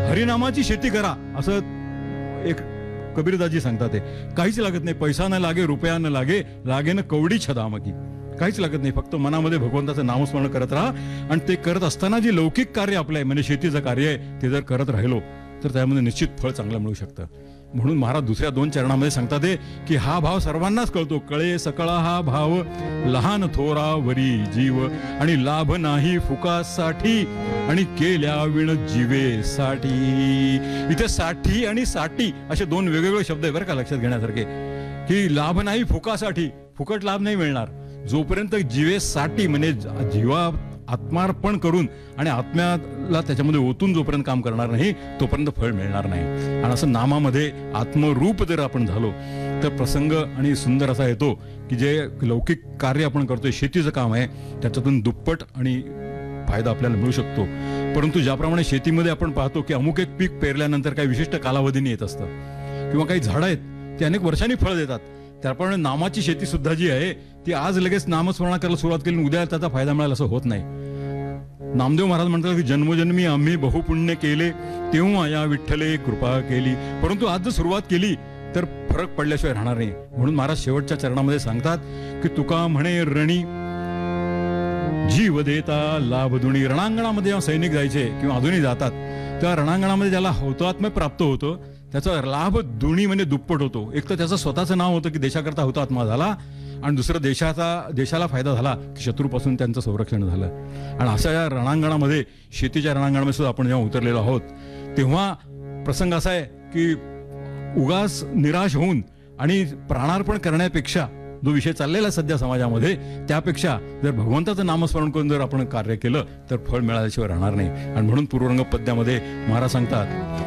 हरिनामाची शेती करा असं एक कबीरदाजी सांगतात. ते काहीच लागत नाही, पैसा न लागे, रुपया न लागे, लागे न कवडी छदामकी. काहीच लागत नाही, फक्त मनामध्ये भगवंताचं नामस्मरण करत राहा. आणि ते करत असताना जी लौकिक कार्य आपलं आहे म्हणजे शेतीचं कार्य आहे ते जर करत राहिलो तर त्यामध्ये निश्चित फळ चांगलं मिळू शकतं. म्हणून महाराज दुसऱ्या 2 चरणामध्ये सांगतात की हा भाव सर्वांनाच कळतो. कळे सकळा हा भाव, लहान थोरा वरी जीव, आणि लाभ नाही फुकासाठी, आणि केल्या विण जीवेसाठी. इथे साठी आणि साठी असे 2 वेगवेगळे शब्द आहे बरं का लक्षात घेण्यासारखे. की लाभ नाही फुकासाठी, फुकट लाभ नाही मिळणार. जोपर्यंत जीवेसाठी म्हणजे जीवा आत्मार्पण करून आणि आत्म्याला त्याच्यामध्ये ओतून जोपर्यंत काम करणार नाही तोपर्यंत फळ मिळणार नाही. आणि असं नामामध्ये आत्मरूप जर आपण झालो तर प्रसंग आणि सुंदर असा येतो की जे लौकिक कार्य आपण करतोय, शेतीचं काम आहे, त्याच्यातून दुप्पट आणि फायदा आपल्याला मिळू शकतो. परंतु ज्याप्रमाणे शेतीमध्ये आपण पाहतो की अमुक एक पीक पेरल्यानंतर काही विशिष्ट कालावधीने येत असतं किंवा काही झाडं आहेत ते अनेक वर्षांनी फळ देतात, त्याप्रमाणे नामाची शेती सुद्धा जी आहे ती आज लगेच नामस्मरण करायला सुरुवात केली उद्या त्याचा फायदा मिळाला असं होत नाही. नामदेव महाराज म्हणतात की जन्मोजन्मी आम्ही बहुपुण्य केले, तेव्हा या विठ्ठले कृपा केली. परंतु आज जर सुरुवात केली तर फरक पडल्याशिवाय राहणार नाही. म्हणून महाराज शेवटच्या चरणामध्ये सांगतात की तुका म्हणे रणी जीव देता लाभ दुणी. रणांगणामध्ये जेव्हा सैनिक जायचे किंवा अजूनही जातात तेव्हा रणांगणामध्ये ज्याला हुतात्म्य प्राप्त होतं त्याचा लाभ दुणी म्हणजे दुप्पट होतो. एक तर त्याचं स्वतःचं नाव होतं की देशाकरता हुतात्मा झाला, आणि दुसरं देशाला फायदा झाला की शत्रूपासून त्यांचं संरक्षण झालं. आणि अशा या रणांगणामध्ये, शेतीच्या रणांगणामध्ये सुद्धा आपण जेव्हा उतरलेलो आहोत तेव्हा प्रसंग असा आहे की उगाच निराश होऊन आणि प्राणार्पण करण्यापेक्षा जो विषय चाललेला सध्या समाजामध्ये त्यापेक्षा जर भगवंताचं नामस्मरण करून जर आपण कार्य केलं तर फळ मिळाल्याशिवाय राहणार नाही. आणि म्हणून पूर्वरंग पद्यामध्ये महाराज सांगतात